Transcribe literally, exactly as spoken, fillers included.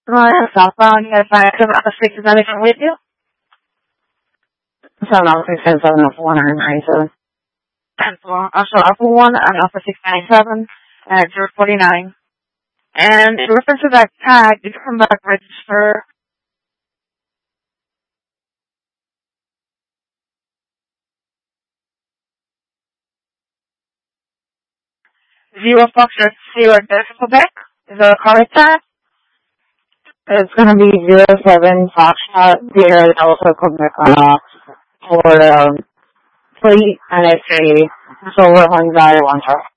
Ryan, southbound, you got five seven up six, is anything with you? seven oh six and seven oh four nine ninety-seven. ten four, also Alpha one and Alpha six ninety-seven at zero forty-nine. And in reference to that tag, did you come back register? Zero Foxtrot Zero Delta Quebec? Is that a correct tag? It's going to be zero seven Foxtrot Zero Delta Quebec uh, for the um, fleet, and it's a silver Hyundai Elantra.